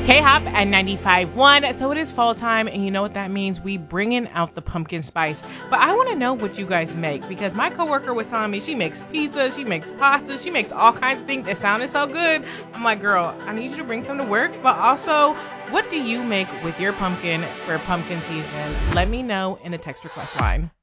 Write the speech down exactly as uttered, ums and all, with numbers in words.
K-Hop at ninety-five point one. So it is fall time, and you know what that means? We bringing out the pumpkin spice. But I want to know what you guys make, because my coworker was telling me she makes pizza, she makes pasta, she makes all kinds of things that sounded so good. I'm like, girl, I need you to bring some to work. But also, what do you make with your pumpkin for pumpkin season? Let me know in the text request line.